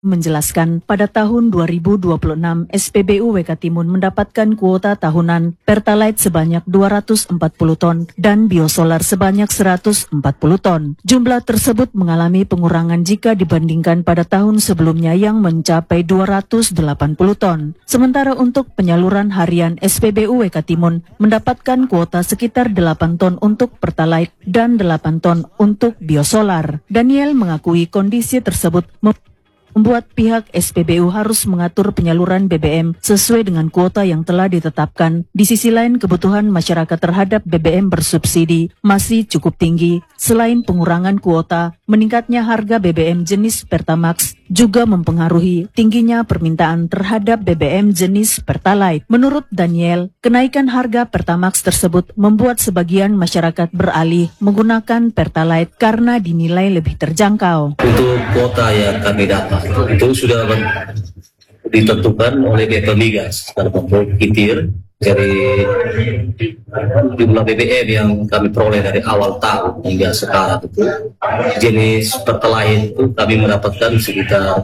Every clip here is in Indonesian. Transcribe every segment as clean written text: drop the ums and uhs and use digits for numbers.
menjelaskan pada tahun 2026 SPBU WK Timun mendapatkan kuota tahunan Pertalite sebanyak 240 ton dan biosolar sebanyak 140 ton. Jumlah tersebut mengalami pengurangan jika dibandingkan pada tahun sebelumnya yang mencapai 280 ton. Sementara untuk penyaluran harian SPBU WK Timun mendapatkan kuota sekitar 8 ton untuk Pertalite dan 8 ton untuk biosolar. Daniel mengakui kondisi tersebut membuat pihak SPBU harus mengatur penyaluran BBM sesuai dengan kuota yang telah ditetapkan. Di sisi lain, kebutuhan masyarakat terhadap BBM bersubsidi masih cukup tinggi. Selain pengurangan kuota, meningkatnya harga BBM jenis Pertamax juga mempengaruhi tingginya permintaan terhadap BBM jenis Pertalite. Menurut Daniel, kenaikan harga Pertamax tersebut membuat sebagian masyarakat beralih menggunakan Pertalite karena dinilai lebih terjangkau. Untuk kuota yang kami dapat itu sudah ditentukan oleh BP Migas karena menghitir dari jumlah BBM yang kami peroleh dari awal tahun hingga sekarang itu jenis Pertalite itu kami mendapatkan sekitar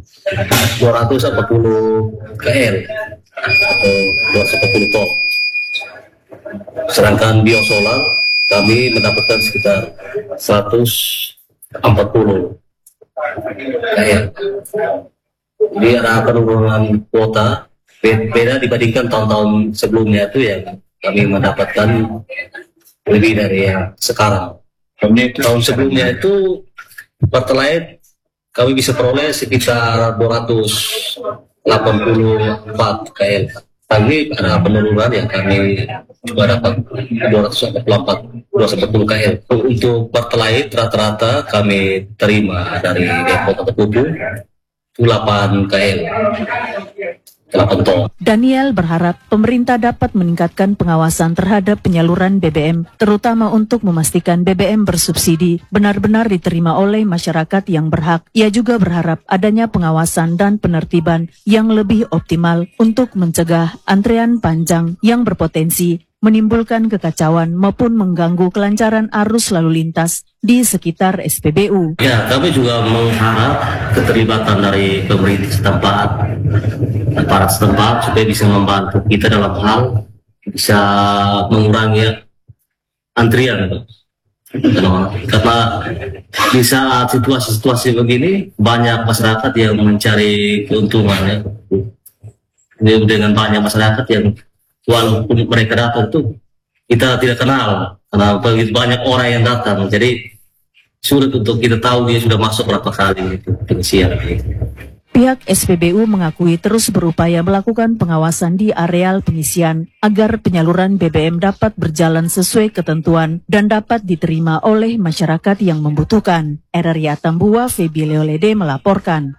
240 KL atau 240 ton. Sedangkan biosolar kami mendapatkan sekitar 140 KL. Jadi ada penurunan kuota beda dibandingkan tahun-tahun sebelumnya itu yang kami mendapatkan lebih dari yang sekarang. Tahun sebelumnya itu Pertalite kami bisa peroleh sekitar 284 KL. Tapi ada penurunan yang kami juga dapat 240 KL. Untuk Pertalite rata-rata kami terima dari depo tertutup 8 KL. 8 ton. Daniel berharap pemerintah dapat meningkatkan pengawasan terhadap penyaluran BBM, terutama untuk memastikan BBM bersubsidi benar-benar diterima oleh masyarakat yang berhak. Ia juga berharap adanya pengawasan dan penertiban yang lebih optimal untuk mencegah antrean panjang yang berpotensi menimbulkan kekacauan maupun mengganggu kelancaran arus lalu lintas di sekitar SPBU. Ya, kami juga mengharap keterlibatan dari pemerintah setempat, aparat setempat supaya bisa membantu kita dalam hal bisa mengurangi antrian. Karena di saat situasi-situasi begini banyak masyarakat yang mencari keuntungan ya. Dengan banyak masyarakat yang walaupun mereka datang tuh kita tidak kenal karena begitu banyak orang yang datang, jadi sulit untuk kita tahu dia sudah masuk berapa kali pengisian. Pihak SPBU mengakui terus berupaya melakukan pengawasan di areal pengisian agar penyaluran BBM dapat berjalan sesuai ketentuan dan dapat diterima oleh masyarakat yang membutuhkan. RRI Atambua, Febi Leolede melaporkan.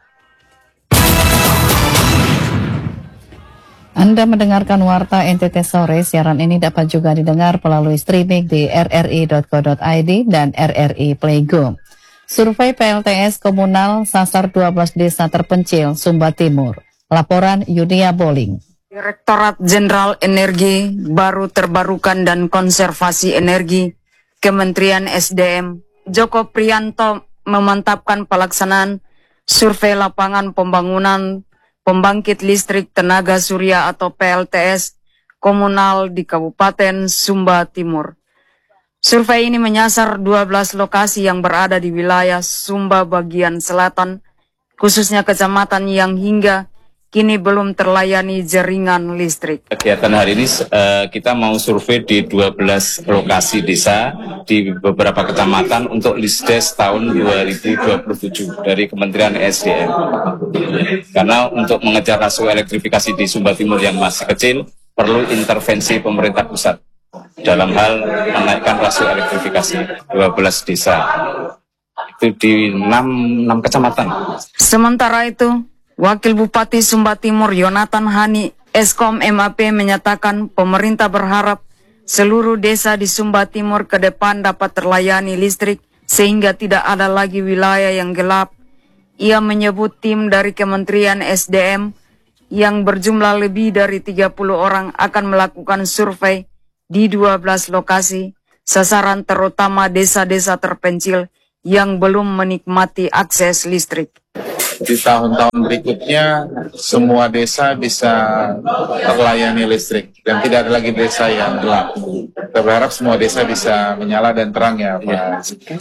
Anda mendengarkan Warta NTT Sore. Siaran ini dapat juga didengar melalui streaming di rri.co.id dan RRI Playgo. Survei PLTS Komunal sasar 12 desa terpencil Sumba Timur. Laporan Yunia Boling. Direktorat Jenderal Energi, Baru Terbarukan dan Konservasi Energi, Kementerian SDM, Joko Priyanto memantapkan pelaksanaan survei lapangan pembangunan pembangkit listrik tenaga surya atau PLTS komunal di Kabupaten Sumba Timur. Survei ini menyasar 12 lokasi yang berada di wilayah Sumba bagian selatan, khususnya kecamatan yang hingga kini belum terlayani jaringan listrik. Kegiatan hari ini kita mau survei di 12 lokasi desa di beberapa kecamatan untuk Lisdes tahun 2027 dari Kementerian SDM. Karena untuk mengejar rasio elektrifikasi di Sumba Timur yang masih kecil, perlu intervensi pemerintah pusat dalam hal menaikkan rasio elektrifikasi 12 desa. Itu di 6 kecamatan. Sementara itu, Wakil Bupati Sumba Timur Yonatan Hani Eskom MAP menyatakan pemerintah berharap seluruh desa di Sumba Timur ke depan dapat terlayani listrik sehingga tidak ada lagi wilayah yang gelap. Ia menyebut tim dari Kementerian SDM yang berjumlah lebih dari 30 orang akan melakukan survei di 12 lokasi, sasaran terutama desa-desa terpencil yang belum menikmati akses listrik. Di tahun-tahun berikutnya semua desa bisa terlayani listrik dan tidak ada lagi desa yang gelap. Kita berharap semua desa bisa menyala dan terang ya Pak.